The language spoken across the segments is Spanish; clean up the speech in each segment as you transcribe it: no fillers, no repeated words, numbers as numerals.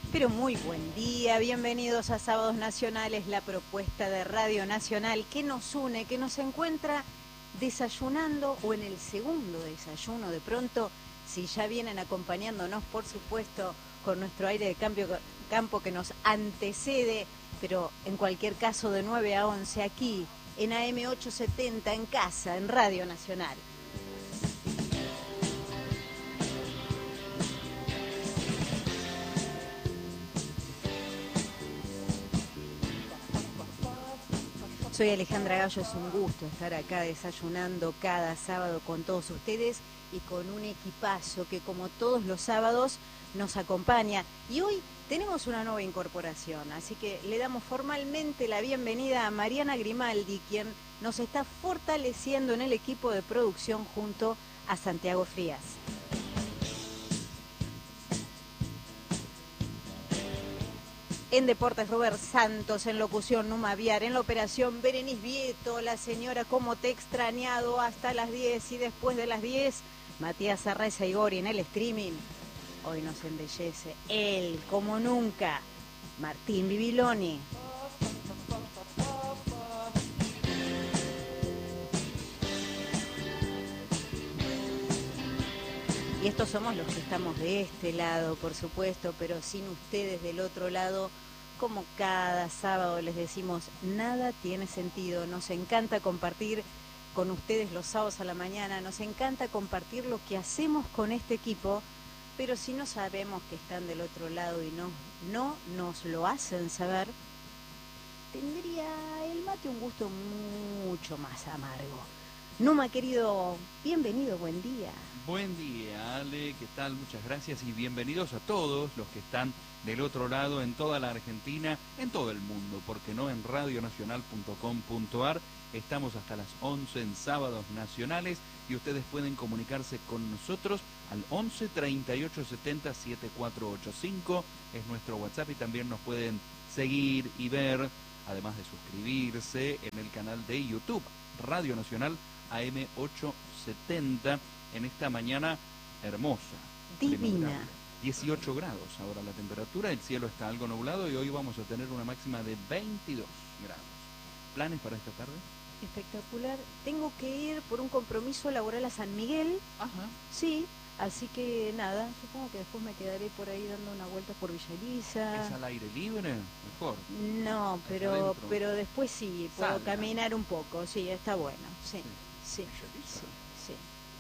Pero muy buen día, bienvenidos a Sábados Nacionales, la propuesta de Radio Nacional que nos une, que nos encuentra desayunando o en el segundo desayuno de pronto, si ya vienen acompañándonos, por supuesto, con nuestro aire de campo que nos antecede, pero en cualquier caso de 9 a 11 aquí en AM 870 en casa, en Radio Nacional. Soy Alejandra Gallo, es un gusto estar acá desayunando cada sábado con todos ustedes y con un equipazo que como todos los sábados nos acompaña. Y hoy tenemos una nueva incorporación, así que le damos formalmente la bienvenida a Mariana Grimaldi, quien nos está fortaleciendo en el equipo de producción junto a Santiago Frías. En Deportes, Robert Santos, en locución, Numa Viar, en la operación, Berenice Vieto, la señora como te he extrañado hasta las 10 y después de las 10, Matías Arreza y Gori en el streaming. Hoy nos embellece él, como nunca, Martín Bibiloni. Y estos somos los que estamos de este lado, por supuesto, pero sin ustedes del otro lado, como cada sábado les decimos, nada tiene sentido. Nos encanta compartir con ustedes los sábados a la mañana, nos encanta compartir lo que hacemos con este equipo, pero si no sabemos que están del otro lado y no nos lo hacen saber, tendría el mate un gusto mucho más amargo. Numa, querido, bienvenido, buen día. Buen día, Ale, ¿qué tal? Muchas gracias y bienvenidos a todos los que están del otro lado en toda la Argentina, en todo el mundo, porque no en radionacional.com.ar. Estamos hasta las 11 en Sábados Nacionales y ustedes pueden comunicarse con nosotros al 11 38 70 7485, es nuestro WhatsApp, y también nos pueden seguir y ver, además de suscribirse, en el canal de YouTube, Radio Nacional AM 870, en esta mañana hermosa. Divina. 18 grados ahora la temperatura, el cielo está algo nublado y hoy vamos a tener una máxima de 22 grados. ¿Planes para esta tarde? Espectacular. Tengo que ir por un compromiso laboral a San Miguel. Ajá. Sí, así que nada, supongo que después me quedaré por ahí dando una vuelta por Villa Elisa. ¿Es al aire libre? Mejor. No, pero después sí, puedo Salga. caminar un poco, sí, está bueno. Sí, sí, Villa sí, sí.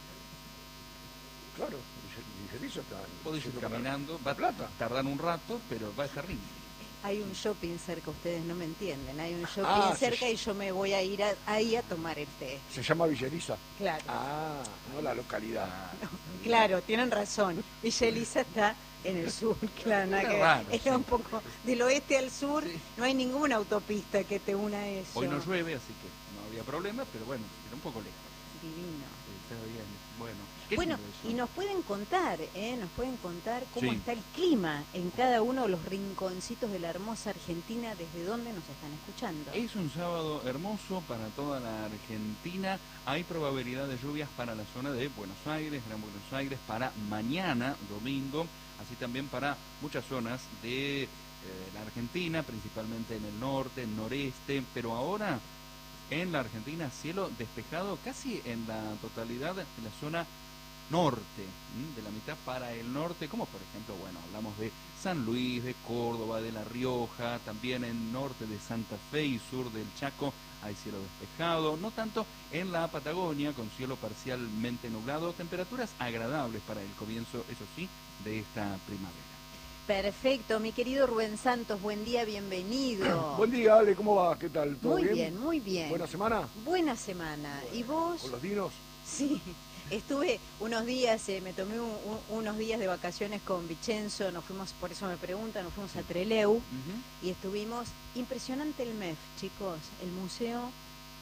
Claro, Villa Elisa está en Podés ir cerca de caminando, va a Plata. tardar un rato, pero va a estar lindo. Hay un shopping cerca, ustedes no me entienden. Hay un shopping cerca y yo me voy a ir ahí a tomar el té. Se llama Villa Elisa. Claro. Ah, no la localidad. Claro, tienen razón. Villa Elisa está en el sur, claro. Nada que ver. Raro, Está sí. un poco del oeste al sur, Sí. no hay ninguna autopista que te una a eso. Hoy no llueve, así que no había problema, pero bueno, era un poco lejos. Divino. Está bien, bueno. Qué Bueno, lindo eso. y nos pueden contar cómo Sí. está el clima en cada uno de los rinconcitos de la hermosa Argentina, desde donde nos están escuchando. Es un sábado hermoso para toda la Argentina. Hay probabilidad de lluvias para la zona de Buenos Aires, Gran Buenos Aires, para mañana, domingo, así también para muchas zonas de la Argentina, principalmente en el norte, el noreste, pero ahora en la Argentina cielo despejado casi en la totalidad de la zona norte, de la mitad para el norte, como por ejemplo, bueno, hablamos de San Luis, de Córdoba, de La Rioja, también en norte de Santa Fe y sur del Chaco hay cielo despejado, no tanto en la Patagonia con cielo parcialmente nublado, temperaturas agradables para el comienzo, eso sí, de esta primavera. Perfecto, mi querido Rubén Santos, buen día, bienvenido. Buen día, Ale, ¿cómo va? ¿Qué tal? ¿Todo Muy bien? bien, muy bien. ¿Buena semana? Buena semana. ¿Y vos? ¿Con los dinos? Sí, estuve unos días, me tomé unos días de vacaciones con Vicenzo, nos fuimos, por eso me preguntan, nos fuimos a Trelew y estuvimos, impresionante el MEF, chicos, el museo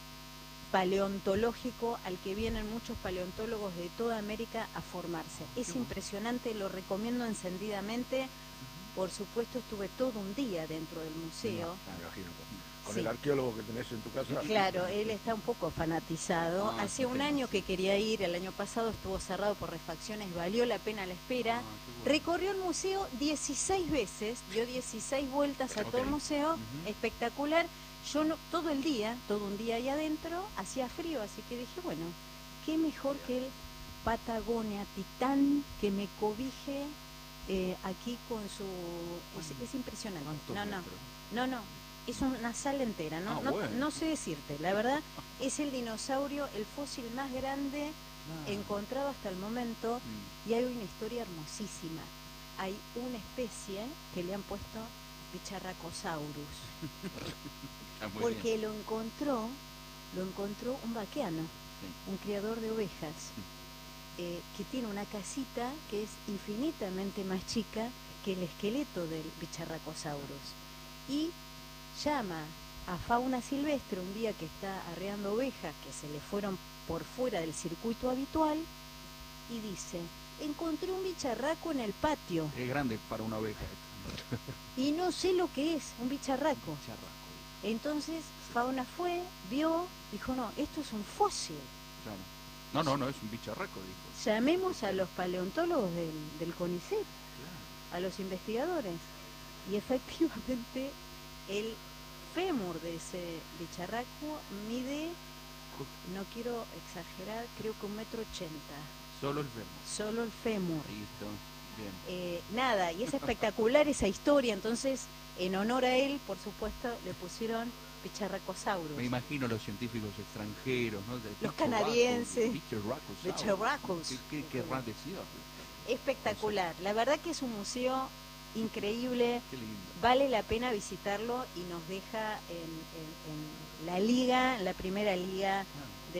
paleontológico al que vienen muchos paleontólogos de toda América a formarse. Es impresionante, lo recomiendo encendidamente. Por supuesto, estuve todo un día dentro del museo. Me imagino. con Sí. el arqueólogo que tenés en tu casa. Claro, él está un poco fanatizado. Ah, Hacía qué un pena. año que quería ir, el año pasado estuvo cerrado por refacciones, valió la pena la espera. Ah, qué bueno. Recorrió el museo 16 veces, dio 16 vueltas a todo el Ok. museo, Ujú. espectacular. Yo no, todo el día, todo un día ahí adentro, hacía frío, así que dije, bueno, qué mejor que el Patagonia Titán que me cobije aquí con su... Es impresionante. ¿Cuántos No, no, metros? no, es una sala entera, Ah, no bueno. sé decirte, la verdad, es el dinosaurio, el fósil más grande Claro. encontrado hasta el momento. Mm. Y hay una historia hermosísima. Hay una especie que le han puesto Bicharracosaurus, Ah, muy porque bien. lo encontró un vaqueano, Sí. un criador de ovejas, que tiene una casita que es infinitamente más chica que el esqueleto del Bicharracosaurus. Y llama a fauna silvestre un día que está arreando ovejas que se le fueron por fuera del circuito habitual y dice, encontré un bicharraco en el patio Es grande para una oveja. y no sé lo que es, un bicharraco. Charrasco. Entonces fauna fue, vio, dijo, no, esto es un fósil. Claro. No, es un bicharraco, dijo. Llamemos a los paleontólogos del CONICET, Claro. a los investigadores. Y efectivamente el fémur de ese bicharraco mide, no quiero exagerar, creo que 1,80 m. Solo el vermo. Solo el fémur. Listo. Bien. Nada, y es espectacular esa historia, entonces en honor a él, por supuesto, le pusieron Bicharracosaurus. Me imagino los científicos extranjeros, ¿no? Los canadienses. Bicharracos. Bicharracos. ¿Qué querrás decir? Espectacular, la verdad que es un museo increíble, Qué lindo. vale la pena visitarlo y nos deja en la liga, la primera liga Claro.